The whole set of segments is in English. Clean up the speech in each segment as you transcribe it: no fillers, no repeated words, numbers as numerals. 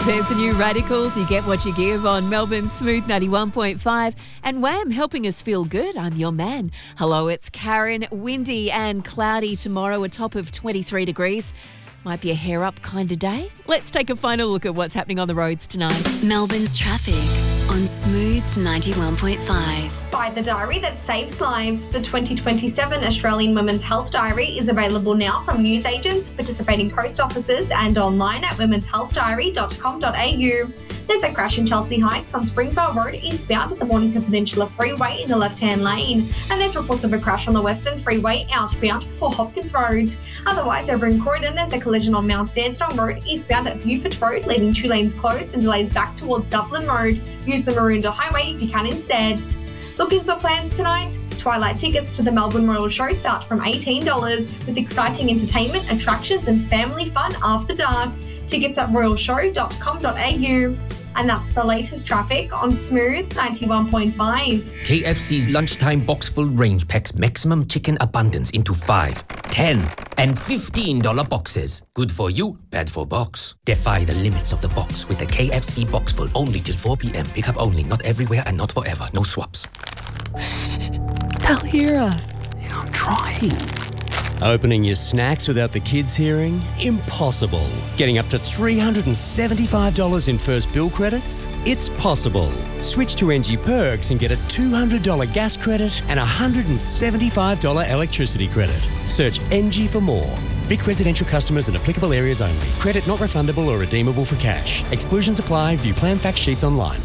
There's the new Radicals. You get what you give on Melbourne's Smooth 91.5. And Wham, helping us feel good. I'm your man. Hello, it's Karen. Windy and cloudy tomorrow, a top of 23 degrees. Might be a hair up kind of day. Let's take a final look at what's happening on the roads tonight. Melbourne's traffic on Smooth 91.5. Buy the diary that saves lives. The 2027 Australian Women's Health Diary is available now from newsagents, participating post offices and online at womenshealthdiary.com.au. There's a crash in Chelsea Heights on Springvale Road eastbound at the Mornington Peninsula Freeway in the left-hand lane. And there's reports of a crash on the Western Freeway outbound before Hopkins Road. Otherwise, over in Croydon, there's a collision on Mount Dandenong Road eastbound at Beaufort Road, leaving 2 lanes closed and delays back towards Dublin Road. Use the Maroondah Highway if you can instead. Looking for plans tonight? Twilight tickets to the Melbourne Royal Show start from $18 with exciting entertainment, attractions and family fun after dark. Tickets at royalshow.com.au. And that's the latest traffic on Smooth 91.5. KFC's lunchtime box full range packs maximum chicken abundance into 5, 10 and $15 boxes. Good for you, bad for box. Defy the limits of the box with the KFC box full only till 4 p.m. Pick up only, not everywhere and not forever. No swaps. They'll hear us. Yeah, I'm trying. Opening your snacks without the kids hearing? Impossible. Getting up to $375 in first bill credits? It's possible. Switch to NG Perks and get a $200 gas credit and a $175 electricity credit. Search NG for more. Vic residential customers in applicable areas only. Credit not refundable or redeemable for cash. Exclusions apply. View plan fact sheets online.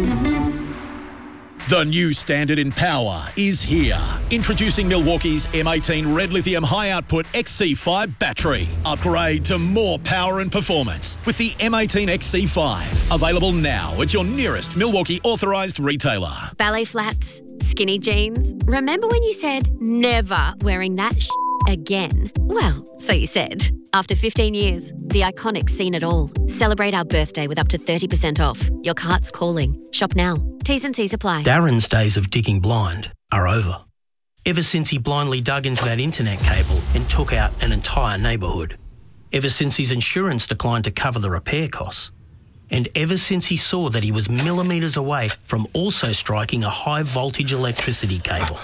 The new standard in power is here. Introducing Milwaukee's M18 Red Lithium High Output XC5 battery. Upgrade to more power and performance with the M18 XC5. Available now at your nearest Milwaukee authorised retailer. Ballet flats, skinny jeans. Remember when you said never wearing that again? Well, so you said. After 15 years, the Iconic's seen it all. Celebrate our birthday with up to 30% off. Your cart's calling. Shop now. T's and C's apply. Darren's days of digging blind are over. Ever since he blindly dug into that internet cable and took out an entire neighbourhood. Ever since his insurance declined to cover the repair costs. And ever since he saw that he was millimetres away from also striking a high voltage electricity cable.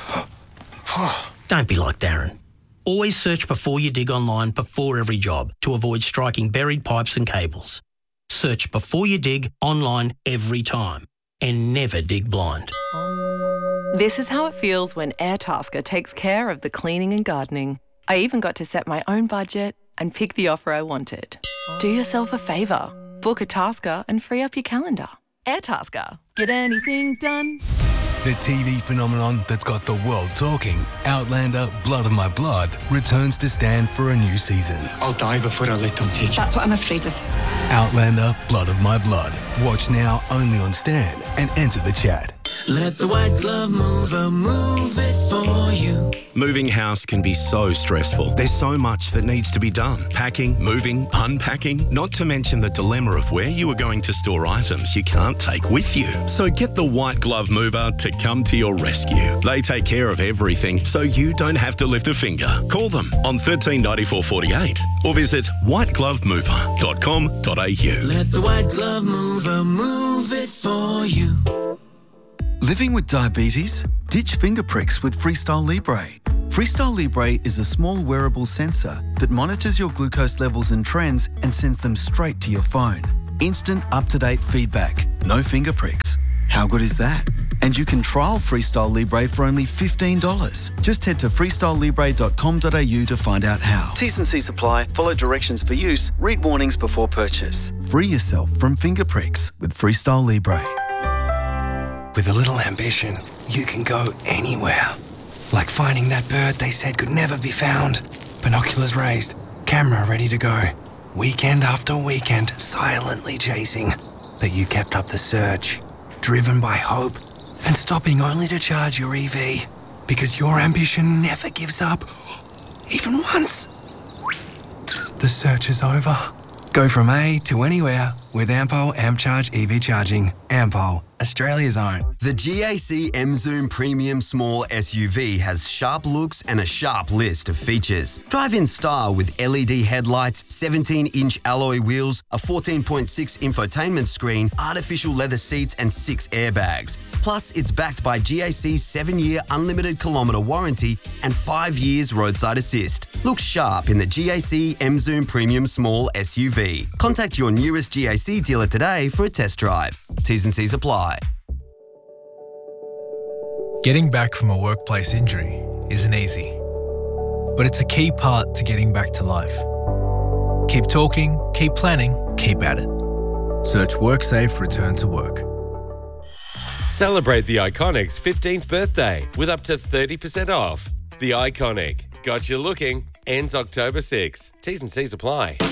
Don't be like Darren. Always search before you dig online before every job to avoid striking buried pipes and cables. Search before you dig online every time and never dig blind. This is how it feels when Airtasker takes care of the cleaning and gardening. I even got to set my own budget and pick the offer I wanted. Do yourself a favour. Book a Tasker and free up your calendar. Airtasker. Get anything done? The TV phenomenon that's got the world talking, Outlander Blood of My Blood, returns to Stan for a new season. I'll die before I let them take you. That's what I'm afraid of. Outlander Blood of My Blood. Watch now only on Stan and enter the chat. Let the White Glove Mover move it for you. Moving house can be so stressful. There's so much that needs to be done. Packing, moving, unpacking, not to mention the dilemma of where you are going to store items you can't take with you. So get the White Glove Mover to come to your rescue. They take care of everything so you don't have to lift a finger. Call them on 139448 or visit whiteglovemover.com.au. Let the White Glove Mover move it for you. Living with diabetes? Ditch finger pricks with Freestyle Libre. Freestyle Libre is a small wearable sensor that monitors your glucose levels and trends and sends them straight to your phone. Instant, up-to-date feedback. No finger pricks. How good is that? And you can trial Freestyle Libre for only $15. Just head to freestylelibre.com.au to find out how. T's and C's apply. Follow directions for use. Read warnings before purchase. Free yourself from finger pricks with Freestyle Libre. With a little ambition, you can go anywhere. Like finding that bird they said could never be found. Binoculars raised, camera ready to go. Weekend after weekend, silently chasing. But you kept up the search, driven by hope, and stopping only to charge your EV. Because your ambition never gives up, even once. The search is over. Go from A to anywhere with Ampol AmpCharge EV charging. Ampol, Australia's own. The GAC M-Zoom Premium Small SUV has sharp looks and a sharp list of features. Drive in style with LED headlights, 17-inch alloy wheels, a 14.6 infotainment screen, artificial leather seats and 6 airbags. Plus, it's backed by GAC's 7-year unlimited kilometre warranty and 5 years roadside assist. Look sharp in the GAC M-Zoom Premium Small SUV. Contact your nearest GAC dealer today for a test drive. T's and C's apply. Getting back from a workplace injury isn't easy, but it's a key part to getting back to life. Keep talking, keep planning, keep at it. Search WorkSafe Return to Work. Celebrate the Iconic's 15th birthday with up to 30% off. The Iconic. Got you looking. Ends October 6. T's and C's apply.